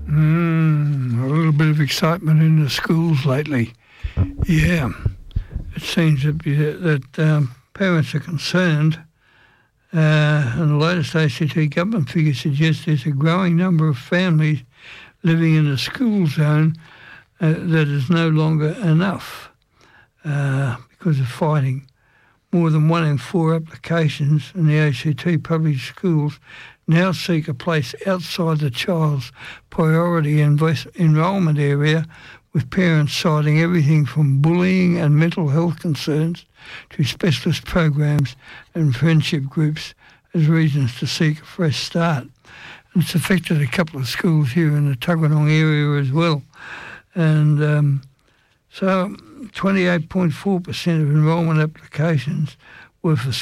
A little bit of excitement in the schools lately. Yeah, it seems that parents are concerned, and the latest ACT government figures suggest there's a growing number of families living in a school zone that is no longer enough because of fighting. More than 1 in 4 applications in the ACT public schools now seek a place outside the child's priority enrolment area, with parents citing everything from bullying and mental health concerns to specialist programs and friendship groups as reasons to seek a fresh start. And it's affected a couple of schools here in the Tuggeranong area as well. And so 28.4% of enrolment applications were for